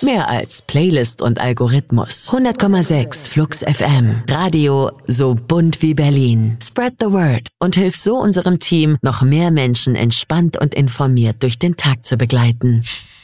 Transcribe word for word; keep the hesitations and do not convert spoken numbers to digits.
Mehr als Playlist und Algorithmus. hundert Komma sechs Flux F M. Radio so bunt wie Berlin. Spread the word und hilf so unserem Team, noch mehr Menschen entspannt und informiert durch den Tag zu begleiten.